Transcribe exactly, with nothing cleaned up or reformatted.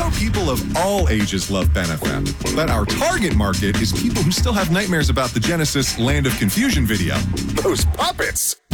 know people of all ages love Ben F M, but our target market is people who still have nightmares about the Genesis Land of Confusion video. Those puppets!